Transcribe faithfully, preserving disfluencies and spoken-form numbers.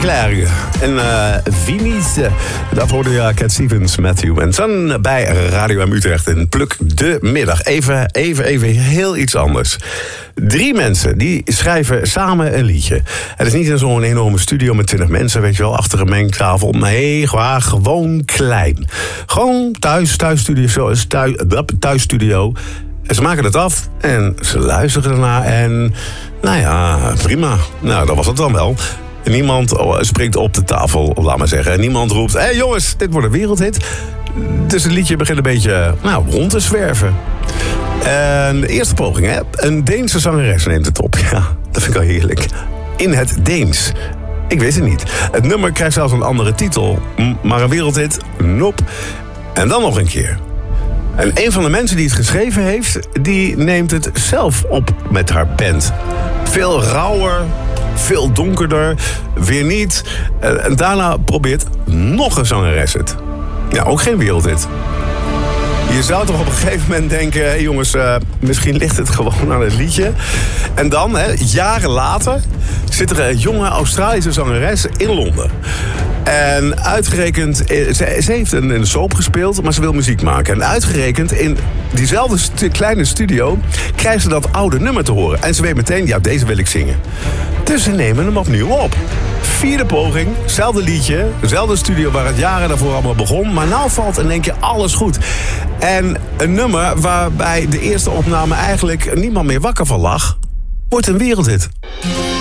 Leclerc en uh, Vinice. Daarvoor hoorde je Cat Stevens, Matthew en Son bij Radio M Utrecht in Pluk de Middag. Even, even, even heel iets anders. Drie mensen die schrijven samen een liedje. Het is niet in zo'n enorme studio met twintig mensen, weet je wel, achter een mengtafel. Nee, gewoon klein. Gewoon thuis, thuisstudio, thuis, thuisstudio. En ze maken het af en ze luisteren ernaar en nou ja, prima. Nou, dat was het dan wel. Niemand springt op de tafel, laat maar zeggen. En niemand roept, hé hey jongens, dit wordt een wereldhit. Dus het liedje begint een beetje nou, rond te zwerven. En de eerste poging, hè? Een Deense zangeres neemt het op. Ja, dat vind ik al heerlijk. In het Deens. Ik weet het niet. Het nummer krijgt zelfs een andere titel. Maar een wereldhit, nope. En dan nog een keer. En een van de mensen die het geschreven heeft, die neemt het zelf op met haar band. Veel rauwer, veel donkerder, weer niet. En daarna probeert nog een zangeres het. Ja, ook geen wereldhit. Je zou toch op een gegeven moment denken, hey jongens, uh, misschien ligt het gewoon aan het liedje. En dan, hè, jaren later, zit er een jonge Australische zangeres in Londen. En uitgerekend, ze, ze heeft een, een soap gespeeld, maar ze wil muziek maken. En uitgerekend in diezelfde stu- kleine studio krijgt ze dat oude nummer te horen. En ze weet meteen, ja, deze wil ik zingen. Dus ze nemen hem opnieuw op. Vierde poging, hetzelfde liedje, dezelfde studio waar het jaren daarvoor allemaal begon. Maar nou valt in één keer alles goed. En een nummer waarbij de eerste opname eigenlijk niemand meer wakker van lag, wordt een wereldhit.